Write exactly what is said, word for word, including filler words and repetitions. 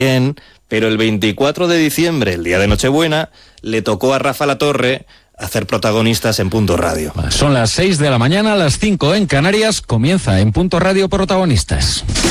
Bien, pero el veinticuatro de diciembre, el día de Nochebuena, le tocó a Rafa Latorre hacer protagonistas en Punto Radio. Son las seis de la mañana, las cinco en Canarias, comienza en Punto Radio Protagonistas.